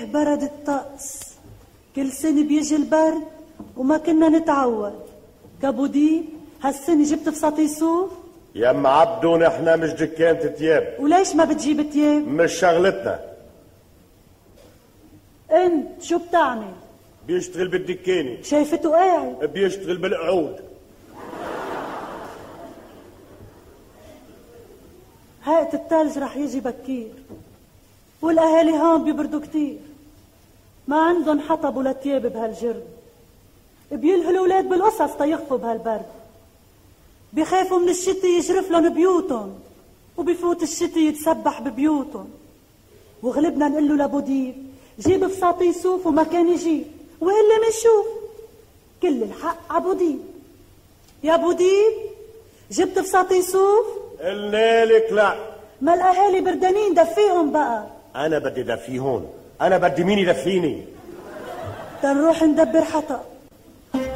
برد الطقس، كل سنة بيجي البرد وما كنا نتعود. كابوديب هالسنة جبت فساتي صوف؟ يا ام عبدو نحنا مش دكانة تياب. وليش ما بتجيب تياب؟ مش شغلتنا. انت شو بتعمل؟ بيشتغل بالدكانة. شايفته قاعد بيشتغل بالقعود. هاقة التلج رح يجي بكير، والاهالي هون بيبردوا كتير، ما عندن حطب ولا تياب بهالجرد، بيلهوا الاولاد بالقصص تيخفوا بهالبرد، بيخافوا من الشتي يجرف لهم بيوتن، وبيفوت الشتي يتسبح ببيوتن. وغلبنا نقول له لابوديب جيب فساتي صوف وما كان يجيب، والا منشوف كل الحق عبوديب. يا بوديب جبت فساتي صوف؟ قلنا لك لا. ما الاهالي بردانين دفيهم بقى. انا بدي دفيهون، انا بدي مين يدفيني؟ تنروح ندبر حطب.